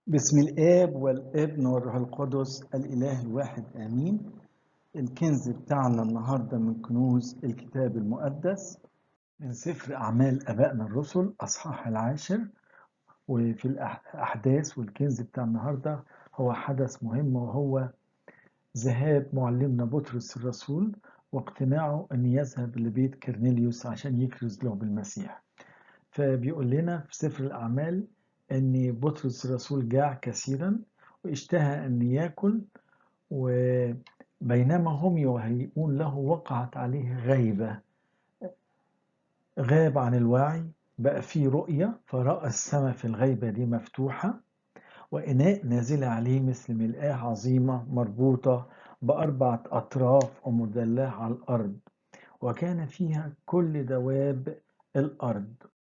بسم الآب والابن والروح القدس الإله الواحد آمين. الكنز بتاعنا النهاردة من كنوز الكتاب المقدس من سفر أعمال آبائنا الرسل أصحاح 10. وفي الأحداث والكنز بتاع النهاردة هو حدث مهم، وهو ذهاب معلمنا بطرس الرسول واقتناعه أن يذهب لبيت كرنيليوس عشان يكرز له بالمسيح. فبيقول لنا في سفر الأعمال أن بطرس الرسول جاع كثيرا واشتهى أن يأكل، وبينما هم يهيئون له وقعت عليه غيبة. غاب عن الوعي، بقى فيه رؤية، فرأى السماء في الغيبة دي مفتوحة، وإناء نازلة عليه مثل ملآه عظيمة مربوطة بأربعة أطراف ومدلاه على الأرض، وكان فيها كل دواب الأرض